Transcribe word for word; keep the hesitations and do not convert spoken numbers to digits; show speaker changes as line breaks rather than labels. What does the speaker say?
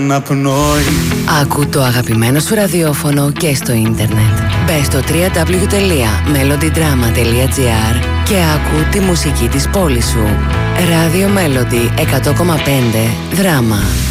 Άκου το αγαπημένο σου ραδιόφωνο και στο ίντερνετ. Μπες στο double-u double-u double-u τελεία melody drama τελεία gr και άκου τη μουσική της πόλης σου. Radio Melody εκατό κόμμα πέντε Δράμα.